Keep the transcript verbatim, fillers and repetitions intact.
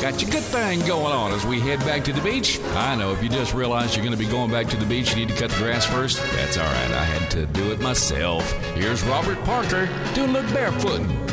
Got your good thing going on as we head back to the beach. I know if you just realized you're going to be going back to the beach, you need to cut the grass first. That's all right. I had to do it myself. Here's Robert Parker doing a little barefooting.